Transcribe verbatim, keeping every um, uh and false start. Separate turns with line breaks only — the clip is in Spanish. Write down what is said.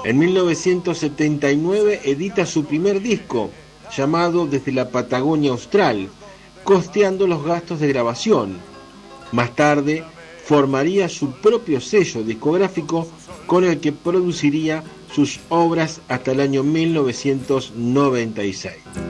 En mil novecientos setenta y nueve edita su primer disco, llamado Desde la Patagonia Austral, costeando los gastos de grabación. Más tarde, formaría su propio sello discográfico con el que produciría sus obras hasta el año mil novecientos noventa y seis.